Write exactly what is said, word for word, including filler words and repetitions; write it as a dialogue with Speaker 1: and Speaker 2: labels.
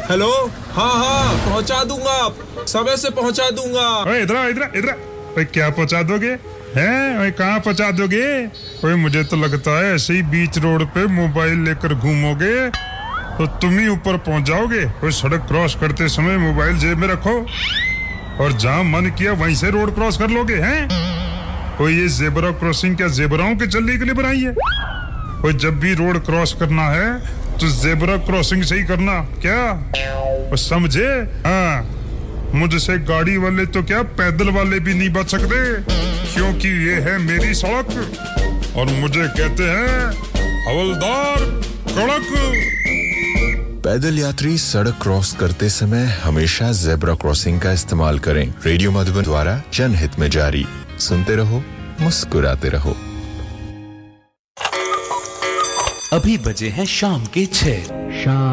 Speaker 1: Hello, हाँ हाँ पहुंचा दूंगा, समय से पहुंचा दूंगा।
Speaker 2: ओए इधर आ, इधर इधर। ओए क्या पहुंचा दोगे? हैं? ओए कहाँ पहुंचा दोगे? ओए मुझे तो लगता है ऐसे ही बीच रोड पे मोबाइल लेकर घूमोगे तो तुम ही ऊपर पहुंच जाओगे। ओए सड़क क्रॉस करते समय मोबाइल जेब में रखो और जहाँ मन किया वहीं से रोड क्रॉस कर लोगे। हैं? कोई ये जेब्रा क्रॉसिंग क्या जेब्राओं के चलने के लिए बनाई है? कोई जब भी रोड क्रॉस करना है तो जेब्रा क्रॉसिंग से ही करना, क्या और समझे? हाँ, मुझसे गाड़ी वाले तो क्या पैदल वाले भी नहीं बच सकते, क्योंकि ये है मेरी सड़क और मुझे कहते हैं हवलदार कड़क।
Speaker 3: पैदल यात्री सड़क क्रॉस करते समय हमेशा जेब्रा क्रॉसिंग का इस्तेमाल करें। रेडियो मधुबन द्वारा जनहित में जारी। सुनते रहो, मुस्कुराते रहो।
Speaker 4: अभी बजे हैं शाम के छह। शाम